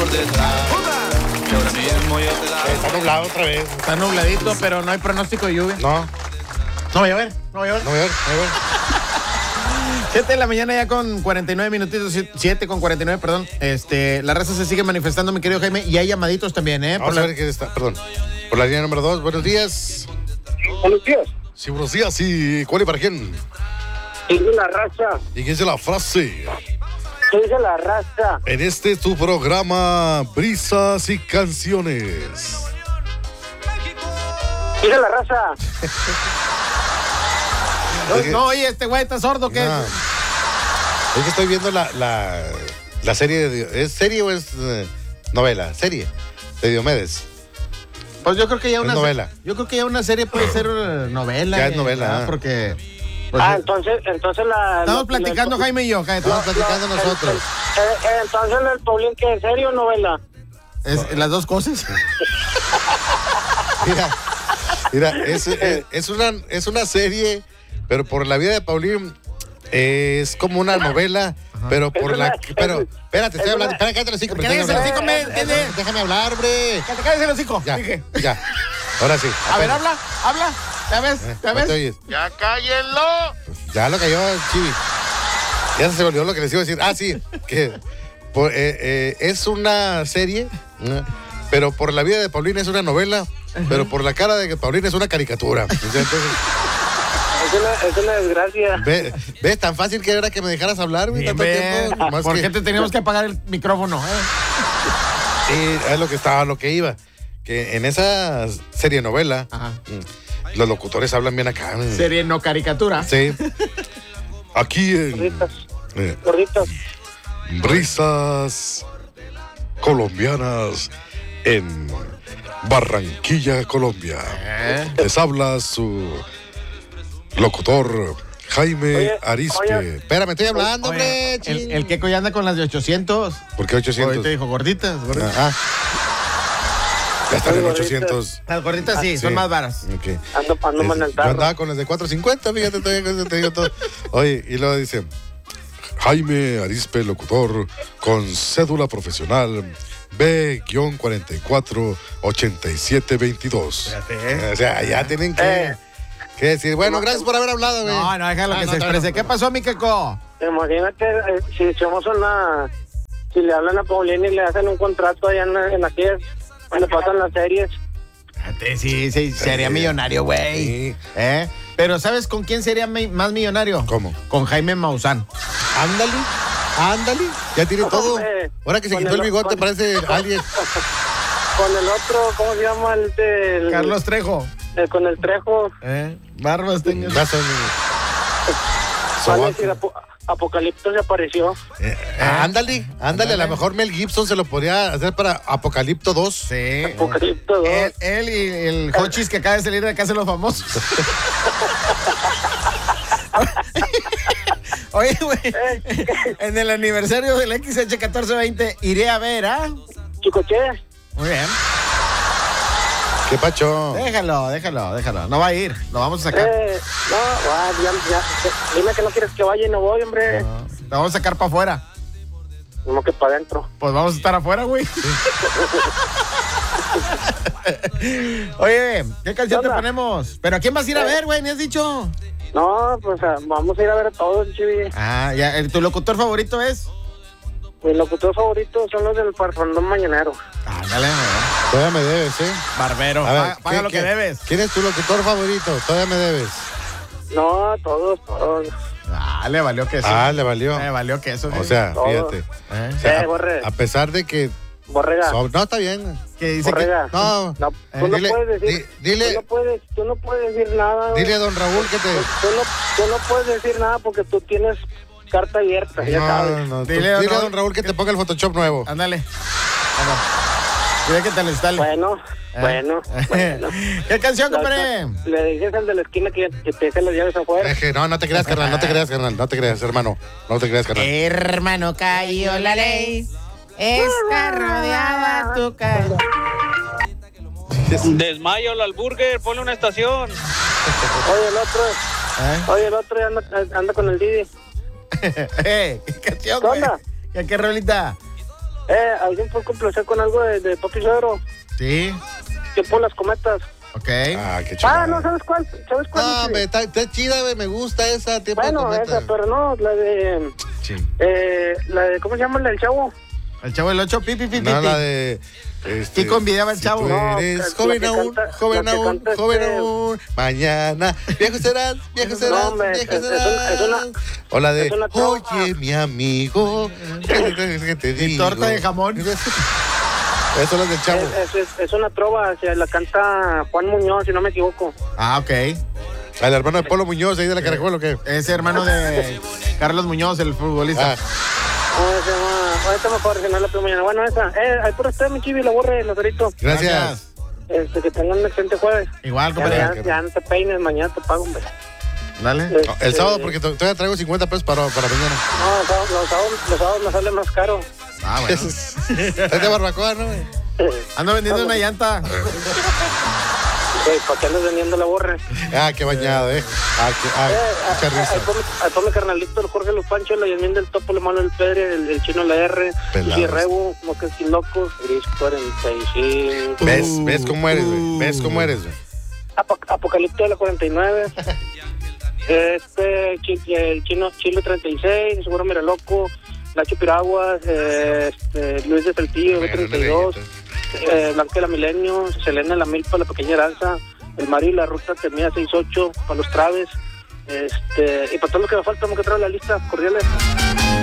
Está nublado otra vez. Está nubladito, pero no hay pronóstico de lluvia. No. No va a llover, no va a llover. No voy a ver. 7 de la mañana ya con 49 minutitos, 7 con 49, perdón. La raza se sigue manifestando, mi querido Jaime, y hay llamaditos también, ¿eh? Vamos a ver quién está. Perdón. Por la línea número 2. Buenos días. Buenos días. Sí, buenos días. ¿Y cuál y para quién? Dice la raza. ¿Y qué dice la frase? Dice la raza. En este tu programa, Brisas y Canciones. Dice la raza. No, oye, este güey está sordo, ¿qué? No. Es que estoy viendo la serie. ¿Es serie o es novela? Serie de Diomedes. Pues yo creo que ya Es una novela. Yo creo que ya una serie puede ser novela. Ya es novela, porque pues, entonces la... estamos platicando Jaime y yo, Jaime. Estamos platicando nosotros. Entonces el Paulín, ¿qué es serio o novela? Es las dos cosas. Mira, es una serie, pero por la vida de Paulín es como una novela, pero por la... Pero, espérate, estoy hablando. Espera, cállate los hocico. Cállate los hocico, Déjame hablar, hombre. Cállate el hocico, Ya, dije. ya. Ahora sí. A ver, habla. ¿Ya ves? ¿Ya ¿No ves? te oyes? ¡Ya cállenlo! Ya lo cayó el Chivi. Ya se volvió lo que les iba a decir. Ah, sí, que es una serie, pero por la vida de Paulín es una novela, pero por la cara de Paulín es una caricatura. Entonces, Es una desgracia. ¿ves? Tan fácil que era que me dejaras hablar, güey, tanto tiempo. Más ¿Por que- qué te teníamos que apagar el micrófono? Sí, es lo que iba. Que en esa serie novela, Ajá. los locutores hablan bien acá. Serie no caricatura. Sí. Aquí en Gorditas. Brisas Colombianas en Barranquilla, Colombia. Les habla su locutor Jaime Oye, Arizpe. oye. Espérame, estoy hablando, hombre. Oye, el Keco ya anda con las de 800. ¿Por qué 800? Hoy te dijo gorditas. Ah. Ya están en Gorditas. 800. Las gorditas sí, son más varas. Ok. Ando mal en el Yo tarro. andaba con las de 450, fíjate, todavía te digo todo. Oye, y luego dice, Jaime Arizpe, locutor, con cédula profesional B-448722. Espérate, O sea, ya tienen que decir, bueno, gracias por haber hablado, güey. No, déjalo que se exprese. ¿Qué pasó, mi Keco? Imagínate, si echamos si le hablan a Paulín y le hacen un contrato allá en aquellas, cuando pasan las series. Espérate, sí, sería millonario, güey. Sí. Pero ¿sabes con quién sería más millonario? ¿Cómo? Con Jaime Maussan. Ándale. Ya tiene todo. Hombre, Ahora que se con quitó el bigote, con- parece alguien. Con el otro, ¿cómo se llama? Carlos Trejo. Con el Trejo. Barbas tengo. Van a decir, Apocalipto se apareció. Ándale. A lo mejor Mel Gibson se lo podría hacer para Apocalipto 2. Sí. Apocalipto 2. Él y el Hochis que acaba de salir de Casa de los Famosos. Oye, güey, en el aniversario del XH1420 iré a ver, Chicoche. Muy bien. ¿Qué pacho? Déjalo. No va a ir, lo vamos a sacar. Ya. Dime que no quieres que vaya y no voy, hombre. Lo vamos a sacar para afuera. Como que para adentro. Pues vamos a estar afuera, güey. Oye, ¿qué canción ¿Qué te onda? ponemos? ¿Pero a quién vas a ir a ver, güey? ¿Ni has dicho? No, pues vamos a ir a ver a todos, Chivi. Ya. ¿Tu locutor favorito es? Mi locutor favorito son los del Parrandón Mañanero. Dale, Todavía me debes, ¿eh? Barbero. A ver, Paga lo que debes. ¿Quién es tu locutor favorito? Todavía me debes. No, todos. Le valió queso. Le valió. Le valió queso. O sea, Todo. fíjate. O sea, Borre. a pesar de que... Borrega. No, está bien. que dice Borrega. No, No, tú no dile- puedes decir. dile- Tú no puedes decir nada. güey. Dile a don Raúl que te... Tú no puedes decir nada porque tú tienes carta abierta, ya sabes. No, Dile dile, a a don Raúl que te ponga el Photoshop nuevo. Ándale. Dile que te lo instale. Bueno. ¿Qué canción, compadre? Le dices al de la esquina que te deje las llaves afuera. No te creas, carnal, no te creas, hermano. No te creas, carnal. Hermano, cayó la ley. Está rodeada tu casa. Desmayo al Alburger, ponle una estación. Oye, el otro ya anda con el Didi. ¿Qué canción, ¿Qué güey? onda? ¿Qué rolita? ¿Alguien puede complacer con algo de Papi Suegro? Sí. Que por las cometas. Ok. Ah, qué chido. No, ¿sabes cuál? ¿Sabes cuál? Ah, está chida, güey, me gusta esa. Tiempo de Bueno, cometa. esa, pero no, la de... Sí. La de, ¿cómo se llama? La del Chavo. El Chavo del 8, No, la de... Kiko envidiaba al si Chavo. tú No, eres la joven que aún, canta- joven la que aún, canta joven este- aún. Mañana, viejo serás, hombre, viejo es serás. una- O la de, es una trova. oye, mi amigo. ¿Qué te Y digo? torta de jamón. Eso es lo del Chavo. Es una trova, o sea, la canta Juan Muñoz, si no me equivoco. Ah, ok. Al hermano de Polo Muñoz, ahí de la Caracol, ¿o qué? Ese hermano de Carlos Muñoz, el futbolista. Ah, ¿Cómo se llama? Ahorita me puedo regalar la primera mañana. Bueno, esa. Ahí por usted, mi chivi, la borre, Lazarito. gracias. Que tengan un excelente jueves. Igual, Ya, compadre. ya no te peines, mañana te pago, hombre. Dale. El sábado, porque todavía traigo 50 pesos para mañana. No, los sábados me sale más caro. Ah, bueno. Es de barbacoa, ¿no? güey? Ando vendiendo una llanta. ¿Para qué andas vendiendo la borre? Ah, qué bañado, mucha risa. Ahí come carnalito, el Jorge Los Pancho, la Yasmín del Topo, el Manuel Pedre, el Chino La R, Pelados. el Rebu, Mocas y Locos, Gris 45. ¿Ves cómo eres, güey? ¿Ves cómo eres, güey? Apocalipto de la 49. El Chino Chile 36, Seguro Mira Loco, Nacho Piraguas, Luis de Saltillo, B32, Blanca de la Milenio, Selena la Milpa, La Pequeña Aranza, el Mario y la Ruta Temía 68, para los Traves, y para todo lo que me falta, vamos a traer la lista, cordiales.